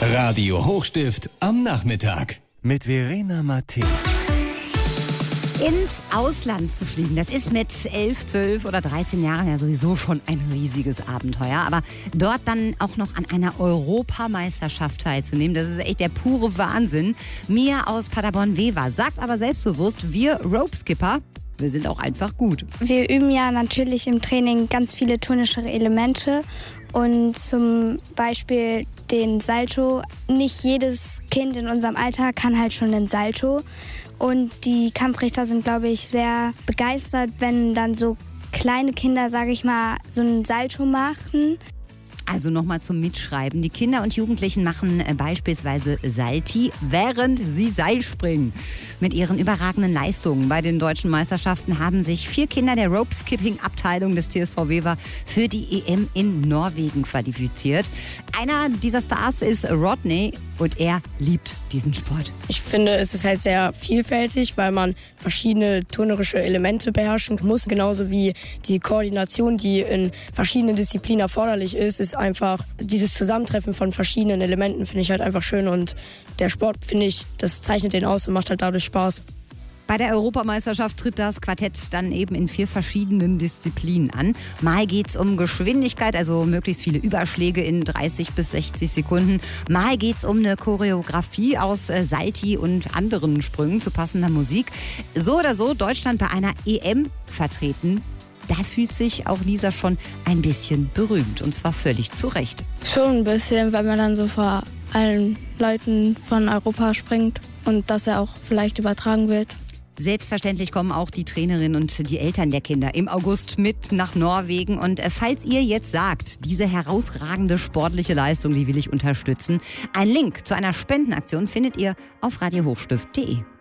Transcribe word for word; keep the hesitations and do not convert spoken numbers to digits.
Radio Hochstift am Nachmittag mit Verena Matthä. Ins Ausland zu fliegen, das ist mit elf, zwölf oder dreizehn Jahren ja sowieso schon ein riesiges Abenteuer. Aber dort dann auch noch an einer Europameisterschaft teilzunehmen, das ist echt der pure Wahnsinn. Mia aus Paderborn-Wever sagt aber selbstbewusst, wir Ropeskipper, wir sind auch einfach gut. Wir üben ja natürlich im Training ganz viele turnische Elemente und zum Beispiel den Salto. Nicht jedes Kind in unserem Alter kann halt schon den Salto. Und die Kampfrichter sind, glaube ich, sehr begeistert, wenn dann so kleine Kinder, sage ich mal, so einen Salto machen. Also nochmal zum Mitschreiben. Die Kinder und Jugendlichen machen beispielsweise Salti, während sie Seil springen. Mit ihren überragenden Leistungen bei den deutschen Meisterschaften haben sich vier Kinder der Rope-Skipping-Abteilung des T S V Wever für die E M in Norwegen qualifiziert. Einer dieser Stars ist Rodney und er liebt diesen Sport. Ich finde, es ist halt sehr vielfältig, weil man verschiedene turnerische Elemente beherrschen muss. Genauso wie die Koordination, die in verschiedenen Disziplinen erforderlich ist, ist einfach dieses Zusammentreffen von verschiedenen Elementen, finde ich halt einfach schön. Und der Sport, finde ich, das zeichnet den aus und macht halt dadurch Spaß. Bei der Europameisterschaft tritt das Quartett dann eben in vier verschiedenen Disziplinen an. Mal geht's um Geschwindigkeit, also möglichst viele Überschläge in dreißig bis sechzig Sekunden. Mal geht's um eine Choreografie aus Salti und anderen Sprüngen zu passender Musik. So oder so Deutschland bei einer E M vertreten. Da fühlt sich auch Lisa schon ein bisschen berühmt und zwar völlig zu Recht. Schon ein bisschen, weil man dann so vor allen Leuten von Europa springt und dass er auch vielleicht übertragen wird. Selbstverständlich kommen auch die Trainerinnen und die Eltern der Kinder im August mit nach Norwegen. Und falls ihr jetzt sagt, diese herausragende sportliche Leistung, die will ich unterstützen, einen Link zu einer Spendenaktion findet ihr auf radio hochstift punkt de.